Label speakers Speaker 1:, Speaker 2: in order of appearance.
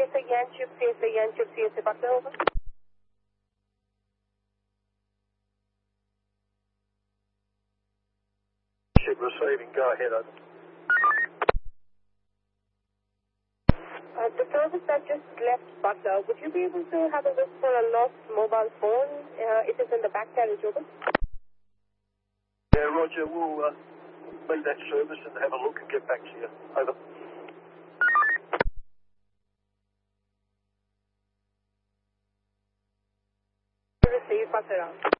Speaker 1: CSA Yanchip, CSA Yanchip, CSA Butler, over.
Speaker 2: Ship receiving, go ahead, over.
Speaker 1: The service that just left Butler, would you be able to have a look for a lost mobile phone? It is in the back carriage, over.
Speaker 2: Yeah, Roger, we'll leave that service and have a look and get back to you. Over.
Speaker 1: Receive, Butler out.